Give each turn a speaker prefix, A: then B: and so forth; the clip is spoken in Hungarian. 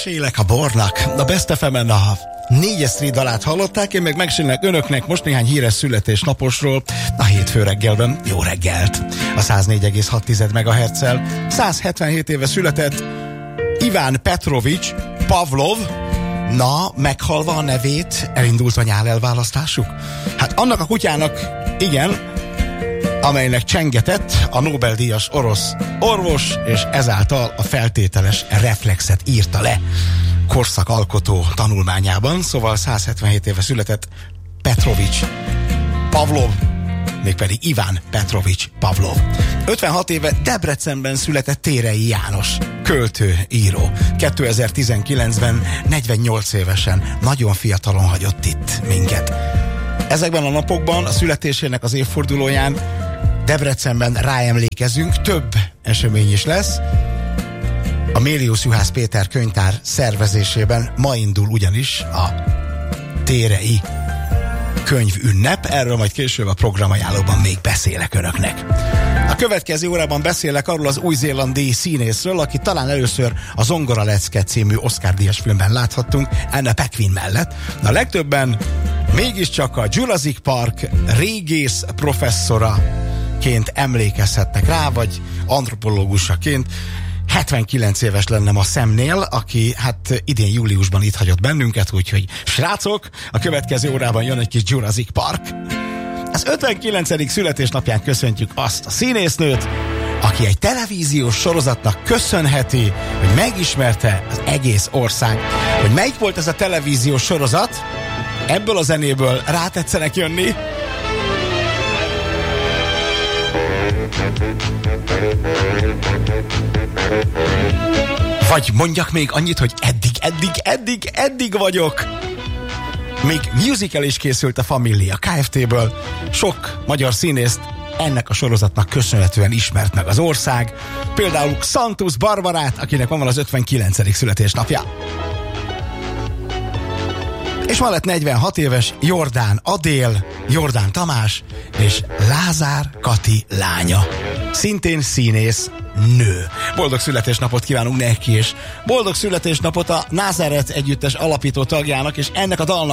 A: Mesélek a bornak. A Best FM-en a 4 Street dalát hallották, én meg mesélek önöknek most néhány híres születésnaposról a hétfő reggelben. Jó reggelt! A 104,6 MHz-szel 177 éve született Iván Petrovics Pavlov. Na, meghalva a nevét, elindult a nyálelválasztásuk? Hát annak a kutyának, igen, amelynek csengetett a Nobel-díjas orosz orvos, és ezáltal a feltételes reflexet írta le korszakalkotó tanulmányában, szóval 177 éve született Petrovics Pavlov, mégpedig Iván Petrovics Pavlov. 56 éve Debrecenben született Térei János, költő, író. 2019-ben 48 évesen, nagyon fiatalon hagyott itt minket. Ezekben a napokban, a születésének az évfordulóján Debrecenben ráemlékezünk, több esemény is lesz. A Mélius Juhász Péter könyvtár szervezésében ma indul ugyanis a Térei könyvünnep, erről majd később a programajánlóban még beszélek önöknek. A következő órában beszélek arról az új-zélandi színészről, aki talán először a Zongora Lecke című Oscar-díjas filmben láthattunk, Anna Paquin mellett. A legtöbben mégiscsak a Jurassic Park régész professzoraként emlékezhetnek rá, vagy antropológusaként. 79 éves lennem a Szemnél, aki hát idén júliusban itt hagyott bennünket, úgyhogy srácok, a következő órában jön egy kis Jurassic Park. Az 59. születésnapján köszöntjük azt a színésznőt, aki egy televíziós sorozatnak köszönheti, hogy megismerte az egész ország. Hogy melyik volt ez a televíziós sorozat? Ebből a zenéből rátetszenek jönni? Vagy mondjak még annyit, hogy eddig vagyok. Még musical is készült a Família Kft-ből. Sok magyar színészt ennek a sorozatnak köszönhetően ismert meg az ország. Például Xantus Barbarát, akinek van az 59. születésnapja. És ma lett 46 éves Jordán Adél, Jordán Tamás és Lázár Kati lánya. Szintén színész nő. Boldog születésnapot kívánunk neki, és boldog születésnapot a Názáret együttes alapító tagjának, és ennek a dalnak